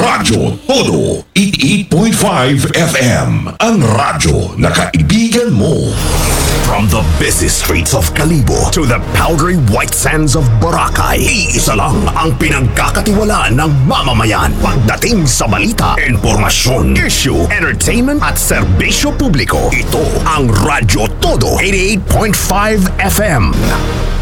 Radyo Todo 88.5 FM. Ang radyo na kaibigan mo. From the busy streets of Kalibo to the powdery white sands of Boracay, iisa lang ang pinagkakatiwalaan ng mamamayan pagdating sa balita, informasyon, issue, entertainment at serbisyo publiko. Ito ang Radyo Todo 88.5 FM.